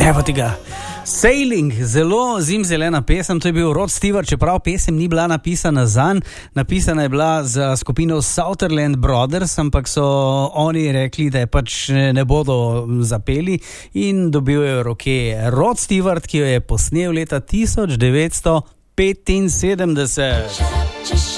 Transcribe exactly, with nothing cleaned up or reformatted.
Evo tega. Sailing, zelo zimzelena pesem, to je bil Rod Stewart, čeprav pesem ni bila napisana zanj, napisana je bila za skupino Sutherland Brothers, ampak so oni rekli, da je pač ne bodo zapeli in dobil je v roke Rod Stewart, ki jo je posnel leta tisoč devetsto petinsedemdeset.